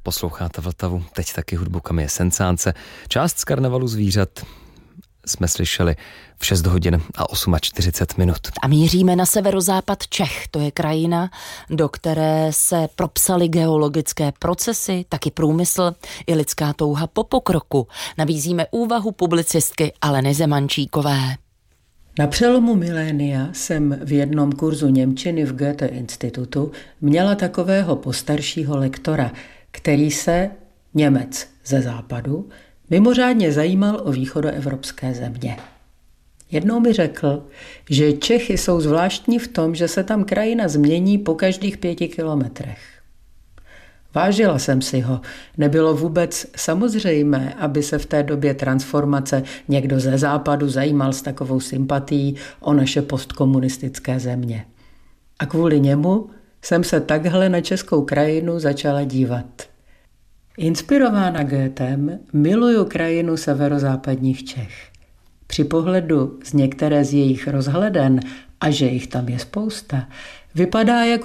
Posloucháte Vltavu, teď taky hudbu Kamije Sensance. Část z Karnevalu zvířat jsme slyšeli v 6 hodin a 48 minut. A míříme na severozápad Čech. To je krajina, do které se propsaly geologické procesy, taky průmysl i lidská touha po pokroku. Nabízíme úvahu publicistky Aleny Zemančíkové. Na přelomu milénia jsem v jednom kurzu němčiny v Goethe-institutu měla takového postaršího lektora, který se, Němec ze západu, mimořádně zajímal o východoevropské země. Jednou mi řekl, že Čechy jsou zvláštní v tom, že se tam krajina změní po každých 5 kilometrech. Vážila jsem si ho. Nebylo vůbec samozřejmé, aby se v té době transformace někdo ze západu zajímal s takovou sympatií o naše postkomunistické země. A kvůli němu jsem se takhle na českou krajinu začala dívat. Inspirována Goethem miluju krajinu severozápadních Čech. Při pohledu z některé z jejich rozhleden, a že jich tam je spousta, vypadá jako